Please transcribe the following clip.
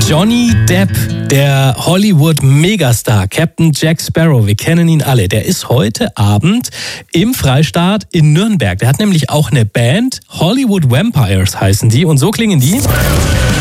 Johnny Depp, der Hollywood-Megastar, Captain Jack Sparrow, wir kennen ihn alle. Der ist heute Abend im Freistaat in Nürnberg. Der hat nämlich auch eine Band, Hollywood Vampires heißen die, und so klingen die.